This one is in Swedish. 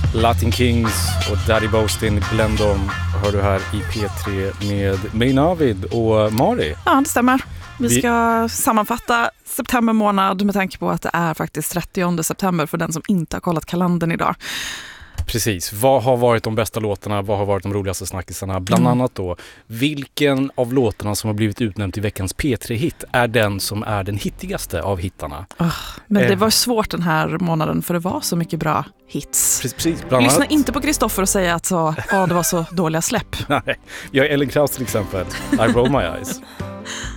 Latin Kings och Daddy Boastin, Blend dem, hör du här i P3 med mig Navid och Mari. Ja, det stämmer. Vi ska sammanfatta september månad med tanke på att det är faktiskt 30 september för den som inte har kollat kalendern idag. Precis. Vad har varit de bästa låtarna? Vad har varit de roligaste snackisarna? Bland annat då, vilken av låtarna som har blivit utnämnd till veckans P3-hit är den som är den hittigaste av hittarna? Men det var svårt den här månaden för det var så mycket bra hits. Precis, Lyssna inte på Kristoffer och säga att det var så dåliga släpp. Nej, jag är Ellen Krauss till exempel. I roll my eyes.